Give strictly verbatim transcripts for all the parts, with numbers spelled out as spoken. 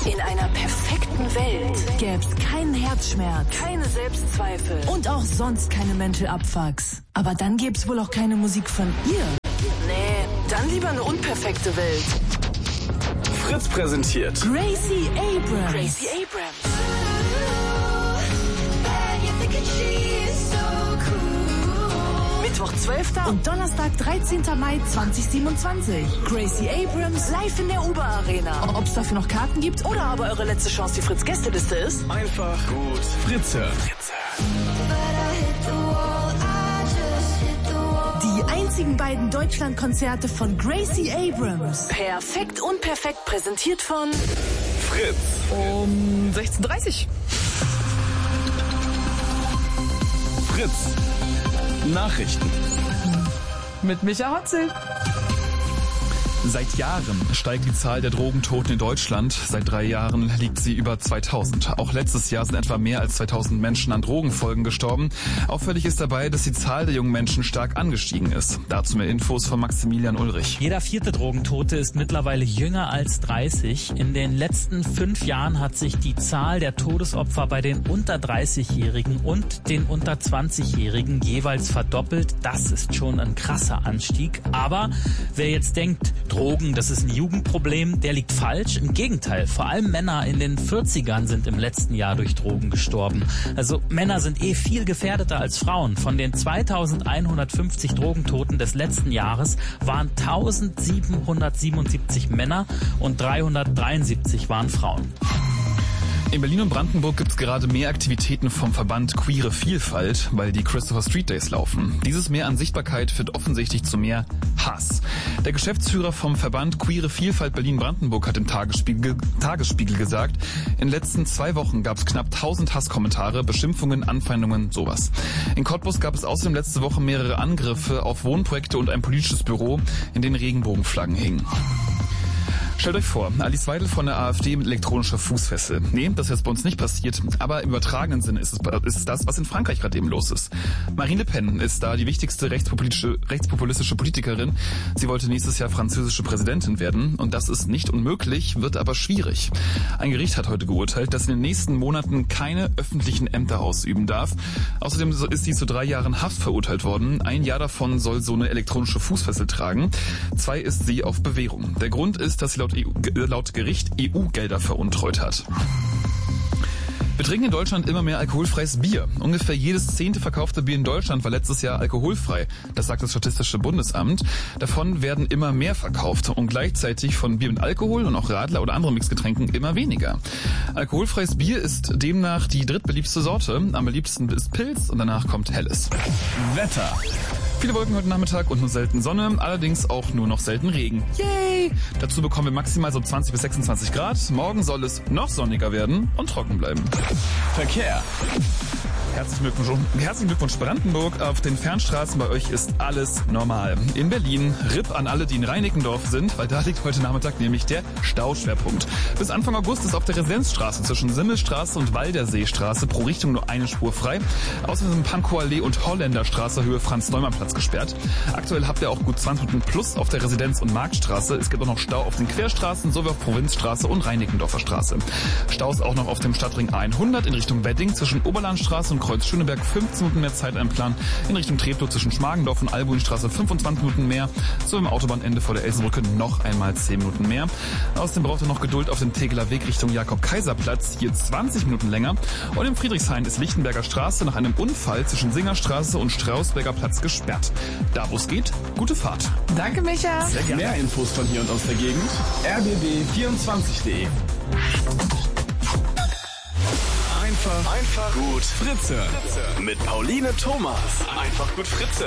In einer perfekten Welt gäb's keinen Herzschmerz, keine Selbstzweifel und auch sonst keine Mental Abfucks. Aber dann gäb's wohl auch keine Musik von ihr. Nee, dann lieber eine unperfekte Welt. Fritz präsentiert Gracie Abrams. Gracie Abrams. Mittwoch zwölfter und Donnerstag dreizehnter Mai zweitausendsiebenundzwanzig. Gracie Abrams live in der Uber Arena. Ob es dafür noch Karten gibt Oder aber eure letzte Chance, die Fritz Gästeliste ist. einfach gut Fritze. die einzigen beiden Deutschlandkonzerte von Gracie Abrams. Perfekt und perfekt präsentiert von Fritz. Um sechzehn Uhr dreißig. Fritz. Nachrichten. Mit Micha Hotzel. Seit Jahren steigt die Zahl der Drogentoten in Deutschland. Seit drei Jahren liegt sie über zweitausend. Auch letztes Jahr sind etwa mehr als zweitausend Menschen an Drogenfolgen gestorben. Auffällig ist dabei, dass die Zahl der jungen Menschen stark angestiegen ist. Dazu mehr Infos von Maximilian Ulrich. Jeder vierte Drogentote ist mittlerweile jünger als dreißig. In den letzten fünf Jahren hat sich die Zahl der Todesopfer bei den unter dreißigjährigen und den unter zwanzigjährigen jeweils verdoppelt. Das ist schon ein krasser Anstieg. Aber wer jetzt denkt, Drogen, das ist ein Jugendproblem, der liegt falsch. Im Gegenteil, vor allem Männer in den vierzigern sind im letzten Jahr durch Drogen gestorben. Also Männer sind eh viel gefährdeter als Frauen. Von den zweitausendeinhundertfünfzig Drogentoten des letzten Jahres waren eintausendsiebenhundertsiebenundsiebzig Männer und dreihundertdreiundsiebzig waren Frauen. In Berlin und Brandenburg gibt es gerade mehr Aktivitäten vom Verband Queere Vielfalt, weil die Christopher Street Days laufen. Dieses Mehr an Sichtbarkeit führt offensichtlich zu mehr Hass. Der Geschäftsführer vom Verband Queere Vielfalt Berlin-Brandenburg hat im Tagesspiegel, Tagesspiegel gesagt, in den letzten zwei Wochen gab es knapp tausend Hasskommentare, Beschimpfungen, Anfeindungen, sowas. In Cottbus gab es außerdem letzte Woche mehrere Angriffe auf Wohnprojekte und ein politisches Büro, in denen Regenbogenflaggen hingen. Stellt euch vor, Alice Weidel von der AfD mit elektronischer Fußfessel. Nee, das ist jetzt bei uns nicht passiert, aber im übertragenen Sinne ist es, ist es das, was in Frankreich gerade eben los ist. Marine Le Pen ist da die wichtigste rechtspopulistische, rechtspopulistische Politikerin. Sie wollte nächstes Jahr französische Präsidentin werden und das ist nicht unmöglich, wird aber schwierig. Ein Gericht hat heute geurteilt, dass sie in den nächsten Monaten keine öffentlichen Ämter ausüben darf. Außerdem ist sie zu drei Jahren Haft verurteilt worden. Ein Jahr davon soll so eine elektronische Fußfessel tragen. Zwei ist sie auf Bewährung. Der Grund ist, dass sie laut, E U, laut Gericht E U-Gelder veruntreut hat. Wir trinken in Deutschland immer mehr alkoholfreies Bier. Ungefähr jedes zehnte verkaufte Bier in Deutschland war letztes Jahr alkoholfrei. Das sagt das Statistische Bundesamt. Davon werden immer mehr verkauft und gleichzeitig von Bier mit Alkohol und auch Radler oder anderen Mixgetränken immer weniger. Alkoholfreies Bier ist demnach die drittbeliebteste Sorte. Am beliebtesten ist Pils und danach kommt Helles. Wetter. Viele Wolken heute Nachmittag und nur selten Sonne, allerdings auch nur noch selten Regen. Yay! Dazu bekommen wir maximal so zwanzig bis sechsundzwanzig Grad. Morgen soll es noch sonniger werden und trocken bleiben. Verkehr. Herzlichen Glückwunsch, herzlichen Glückwunsch Brandenburg. Auf den Fernstraßen bei euch ist alles normal. In Berlin, R I P an alle, die in Reinickendorf sind, weil da liegt heute Nachmittag nämlich der Stauschwerpunkt. Bis Anfang August ist auf der Residenzstraße zwischen Simmelstraße und Walderseestraße pro Richtung nur eine Spur frei. Außerdem sind Pankow Allee und Holländerstraße Höhe Franz-Neumann-Platz gesperrt. Aktuell habt ihr auch gut zwanzig Minuten plus auf der Residenz- und Marktstraße. Es gibt auch noch Stau auf den Querstraßen sowie auf Provinzstraße und Reinickendorfer Straße. Staus auch noch auf dem Stadtring A hundert in Richtung Wedding zwischen Oberlandstraße und Kreuz Schöneberg fünfzehn Minuten mehr Zeit einplanen. In Richtung Treptow zwischen Schmargendorf und Albuinstraße fünfundzwanzig Minuten mehr. So im Autobahnende vor der Elsenbrücke noch einmal zehn Minuten mehr. Außerdem braucht ihr noch Geduld auf dem Tegeler Weg Richtung Jakob-Kaiser-Platz. Hier zwanzig Minuten länger. Und im Friedrichshain ist Lichtenberger Straße nach einem Unfall zwischen Singerstraße und Strausberger Platz gesperrt. Da wo es geht, gute Fahrt. Danke, Micha. Sehr gerne. Mehr Infos von hier und aus der Gegend. r b b vierundzwanzig punkt de. Einfach, einfach gut Fritze. Mit Pauline Thomas. Einfach gut Fritze.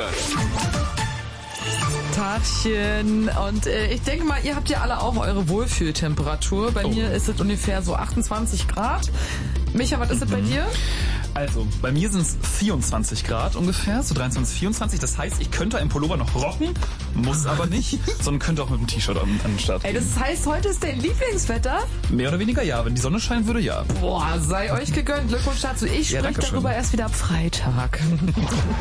Tagchen. Und äh, ich denke mal, ihr habt ja alle auch eure Wohlfühltemperatur. Bei Oh. mir ist es ungefähr so achtundzwanzig Grad. Micha, was ist es bei dir? Also, bei mir sind es vierundzwanzig Grad ungefähr, so dreiundzwanzig, vierundzwanzig. Das heißt, ich könnte einen Pullover noch rocken, muss aber nicht, sondern könnte auch mit einem T-Shirt an, an den Start Ey, gehen. das heißt, heute ist dein Lieblingswetter? Mehr oder weniger ja, wenn die Sonne scheinen würde, ja. Boah, sei euch gegönnt. Glückwunsch dazu. Ich Ja, spreche danke schön. darüber erst wieder ab Freitag.